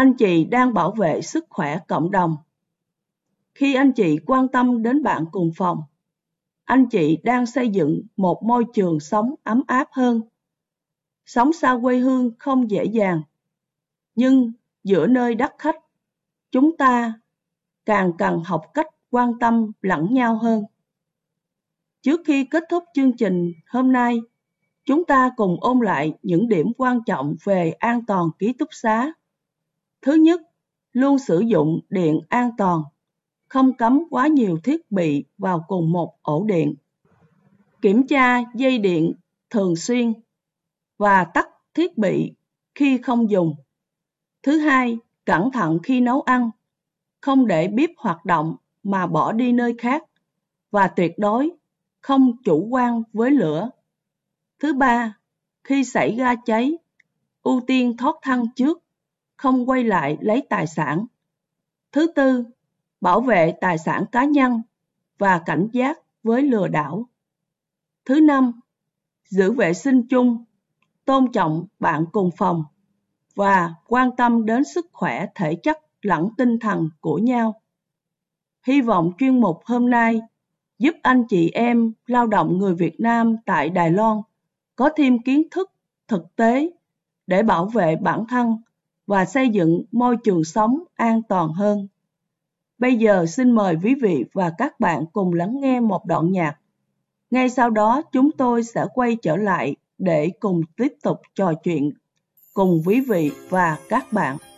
Anh chị đang bảo vệ sức khỏe cộng đồng. Khi anh chị quan tâm đến bạn cùng phòng, anh chị đang xây dựng một môi trường sống ấm áp hơn. Sống xa quê hương không dễ dàng, nhưng giữa nơi đất khách, chúng ta càng cần học cách quan tâm lẫn nhau hơn. Trước khi kết thúc chương trình hôm nay, chúng ta cùng ôn lại những điểm quan trọng về an toàn ký túc xá. Thứ nhất, luôn sử dụng điện an toàn, không cắm quá nhiều thiết bị vào cùng một ổ điện. Kiểm tra dây điện thường xuyên và tắt thiết bị khi không dùng. Thứ hai, cẩn thận khi nấu ăn, không để bếp hoạt động mà bỏ đi nơi khác và tuyệt đối không chủ quan với lửa. Thứ ba, khi xảy ra cháy, ưu tiên thoát thân trước, không quay lại lấy tài sản. Thứ tư, bảo vệ tài sản cá nhân và cảnh giác với lừa đảo. Thứ năm, giữ vệ sinh chung, tôn trọng bạn cùng phòng và quan tâm đến sức khỏe thể chất lẫn tinh thần của nhau. Hy vọng chuyên mục hôm nay giúp anh chị em lao động người Việt Nam tại Đài Loan có thêm kiến thức thực tế để bảo vệ bản thân và xây dựng môi trường sống an toàn hơn. Bây giờ xin mời quý vị và các bạn cùng lắng nghe một đoạn nhạc. Ngay sau đó chúng tôi sẽ quay trở lại để cùng tiếp tục trò chuyện cùng quý vị và các bạn.